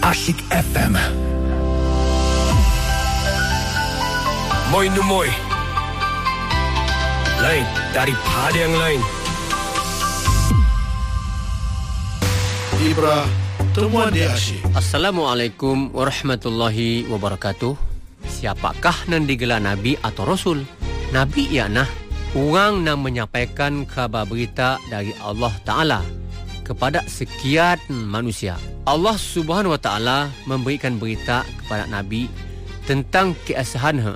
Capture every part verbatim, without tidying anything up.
Asyik F M. Moi Numoy. Lain daripada yang lain. Ibrah Temuan di Asyik. Assalamualaikum warahmatullahi wabarakatuh. Siapakah yang digelar Nabi atau Rasul? Nabi ialah orang yang menyampaikan khabar berita dari Allah Ta'ala kepada sekian manusia. Allah Subhanahu Wa Ta'ala memberikan berita kepada Nabi tentang keasahan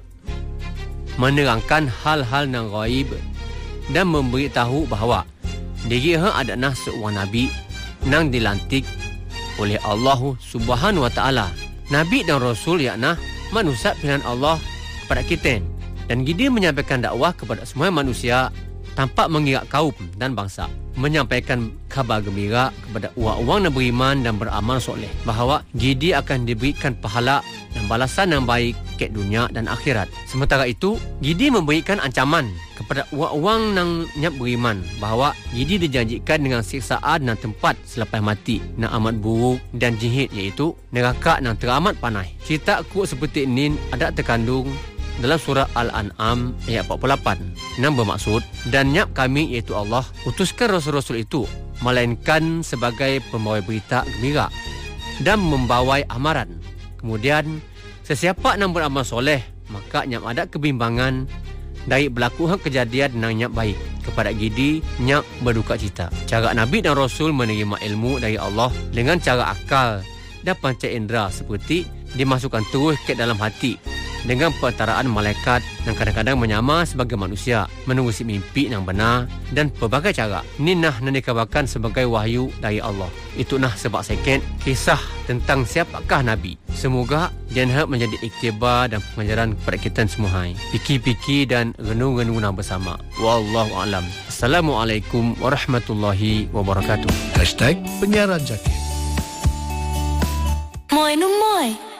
menerangkan hal-hal yang gaib dan memberitahu bahawa dia adalah seorang Nabi yang dilantik oleh Allah Subhanahu Wa Ta'ala. Nabi dan Rasul ialah manusia pilihan Allah kepada kita, dan dia menyampaikan dakwah kepada semua manusia tanpa mengira kaum dan bangsa, menyampaikan khabar gembira kepada orang-orang yang beriman dan beramal soleh bahawa dia akan diberikan pahala dan balasan yang baik ke dunia dan akhirat. Sementara itu, dia memberikan ancaman kepada orang-orang yang beriman bahawa dia dijanjikan dengan siksaan dan tempat selepas mati yang amat buruk dan jihad, iaitu neraka yang teramat panas. Cerita kurut seperti ini ada terkandung dalam surah Al-An'am ayat empat puluh lapan yang bermaksud, dan nyap kami iaitu Allah utuskan rasul-rasul itu melainkan sebagai pembawa berita gembira dan membawa amaran. Kemudian sesiapa yang beramal soleh, maka nyap ada kebimbangan dari berlaku kejadian yang nyap baik. Kepada gidi nyap berduka cita. Cara Nabi dan Rasul menerima ilmu dari Allah dengan cara akal dan panca indera seperti dimasukkan terus ke dalam hati dengan pertaraan malaikat yang kadang-kadang menyamar sebagai manusia, menerusi mimpi yang benar dan pelbagai cara. Ini nah yang dikabarkan sebagai wahyu dari Allah. Itu nah sebab sikit kisah tentang siapakah Nabi. Semoga dia menjadi iktibar dan pengajaran kepada kita semua. Hai. Fikir-fikir dan renung-renung bersama. Wallahu a'lam. Assalamualaikum warahmatullahi wabarakatuh. Hashtag Penyiaran Jakit. Moi Numoy.